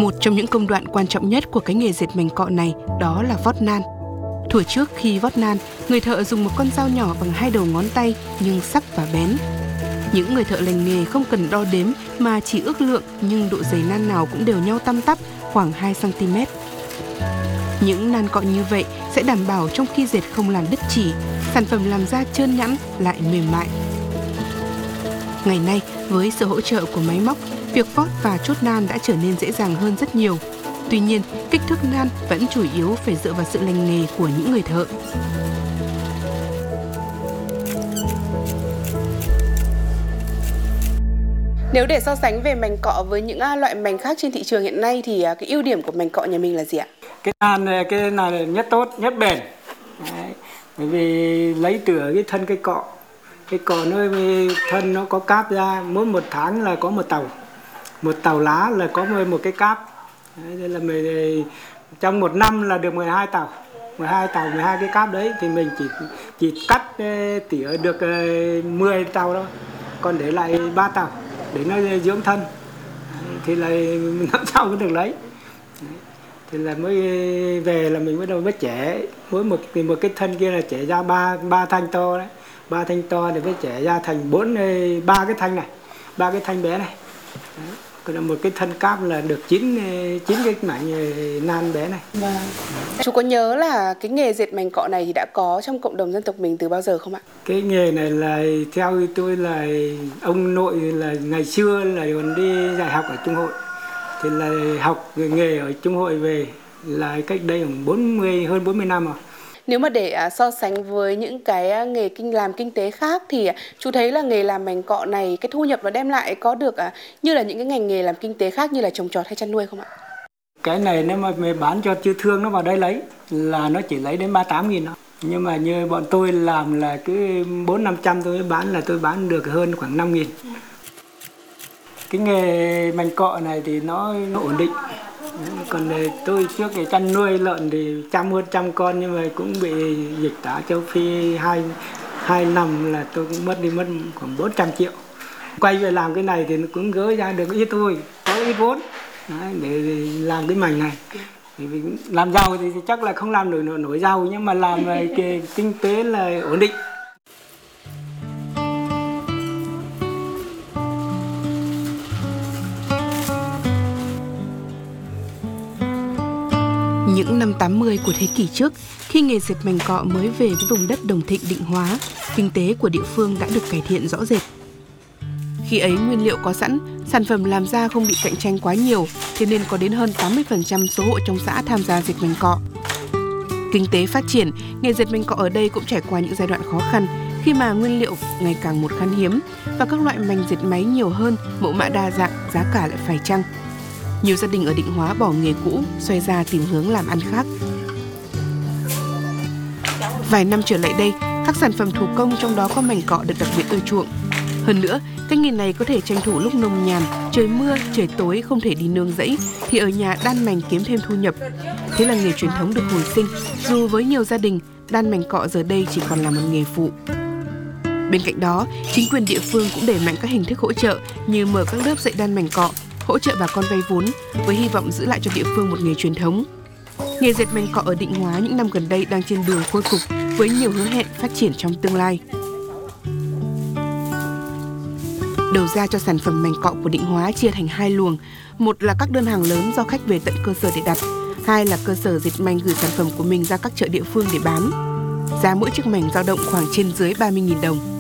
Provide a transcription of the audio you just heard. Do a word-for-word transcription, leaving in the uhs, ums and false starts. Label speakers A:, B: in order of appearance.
A: Một trong những công đoạn quan trọng nhất của cái nghề dệt mảnh cọ này đó là vót nan. Thuở trước khi vót nan, người thợ dùng một con dao nhỏ bằng hai đầu ngón tay nhưng sắc và bén. Những người thợ lành nghề không cần đo đếm mà chỉ ước lượng, nhưng độ dày nan nào cũng đều nhau tăm tắp, khoảng hai xăng ti mét. Những nan cọ như vậy sẽ đảm bảo trong khi dệt không làm đứt chỉ, sản phẩm làm ra trơn nhẵn lại mềm mại. Ngày nay, với sự hỗ trợ của máy móc, việc vót và chốt nan đã trở nên dễ dàng hơn rất nhiều. Tuy nhiên, kích thước nan vẫn chủ yếu phải dựa vào sự lành nghề của những người thợ.
B: Nếu để so sánh về mảnh cọ với những loại mảnh khác trên thị trường hiện nay thì cái ưu điểm của mảnh cọ nhà mình là gì ạ?
C: Cái nan này, cái này là nhất tốt, nhất bền. Đấy. Bởi vì lấy từ cái thân cây cọ. Cái cọ nó thân nó có cáp ra, mỗi một tháng là có một tàu. Một tàu lá là có một cái cáp. Đấy, nên là mình, trong một năm là được mười hai tàu. mười hai tàu, mười hai cái cáp đấy thì mình chỉ chỉ cắt tỉa được mười tàu thôi. Còn để lại ba tàu để nó dưỡng thân. Đấy, thì là năm sau mới được lấy. Đấy, thì là mới về là mình bắt đầu mới chẻ, mỗi một một cái thân kia là chẻ ra ba ba thanh to đấy. Ba thanh to thì mới chẻ ra thành bốn ba cái thanh này, ba cái thanh bé này. Đấy. Còn là một cái thân cáp là được chín chín cái mảnh nan bé này.
B: Vâng. Chú có nhớ là cái nghề dệt mảnh cọ này thì đã có trong cộng đồng dân tộc mình từ bao giờ không ạ?
C: Cái nghề này là theo tôi là ông nội là ngày xưa là còn đi dạy học ở Trung Hội. Thì là học nghề ở Trung Hội về là cách đây khoảng bốn mươi, hơn bốn mươi năm rồi.
B: Nếu mà để so sánh với những cái nghề kinh làm kinh tế khác thì chú thấy là nghề làm mảnh cọ này cái thu nhập nó đem lại có được như là những cái ngành nghề làm kinh tế khác như là trồng trọt hay chăn nuôi không ạ?
C: Cái này nếu mà mình bán cho tư thương nó vào đây lấy là nó chỉ lấy đến ba mươi tám nghìn thôi. Nhưng mà như bọn tôi làm là cứ bốn năm trăm tôi bán là tôi bán được hơn khoảng năm nghìn. Cái nghề mảnh cọ này thì nó, nó ổn định. Còn tôi trước cái chăn nuôi lợn thì trăm hơn trăm con nhưng mà cũng bị dịch tả châu Phi hai, hai năm là tôi cũng mất đi mất khoảng bốn trăm triệu. Quay về làm cái này thì nó cũng gỡ ra được ít thôi, có ít vốn. Đấy, để làm cái mảnh này. Làm giàu thì chắc là không làm nổi nổi, nổi giàu nhưng mà làm cái kinh tế là ổn định.
A: Những năm tám mươi của thế kỷ trước, khi nghề dệt mảnh cọ mới về với vùng đất Đồng Thịnh, Định Hóa, kinh tế của địa phương đã được cải thiện rõ rệt. Khi ấy nguyên liệu có sẵn, sản phẩm làm ra không bị cạnh tranh quá nhiều, thế nên có đến hơn tám mươi phần trăm số hộ trong xã tham gia dệt mảnh cọ. Kinh tế phát triển, nghề dệt mảnh cọ ở đây cũng trải qua những giai đoạn khó khăn khi mà nguyên liệu ngày càng một khan hiếm và các loại mảnh dệt máy nhiều hơn, mẫu mã đa dạng, giá cả lại phải chăng. Nhiều gia đình ở Định Hóa bỏ nghề cũ, xoay ra tìm hướng làm ăn khác. Vài năm trở lại đây, các sản phẩm thủ công trong đó có mảnh cọ được đặc biệt ưa chuộng. Hơn nữa, cái nghề này có thể tranh thủ lúc nông nhàn, trời mưa, trời tối không thể đi nương rẫy thì ở nhà đan mảnh kiếm thêm thu nhập. Thế là nghề truyền thống được hồi sinh, dù với nhiều gia đình, đan mảnh cọ giờ đây chỉ còn là một nghề phụ. Bên cạnh đó, chính quyền địa phương cũng đẩy mạnh các hình thức hỗ trợ như mở các lớp dạy đan mảnh cọ, hỗ trợ bà con vay vốn với hy vọng giữ lại cho địa phương một nghề truyền thống. Nghề dệt mảnh cọ ở Định Hóa những năm gần đây đang trên đường khôi phục với nhiều hứa hẹn phát triển trong tương lai. Đầu ra cho sản phẩm mảnh cọ của Định Hóa chia thành hai luồng, một là các đơn hàng lớn do khách về tận cơ sở để đặt, hai là cơ sở dệt mảnh gửi sản phẩm của mình ra các chợ địa phương để bán. Giá mỗi chiếc mảnh dao động khoảng trên dưới ba mươi nghìn đồng.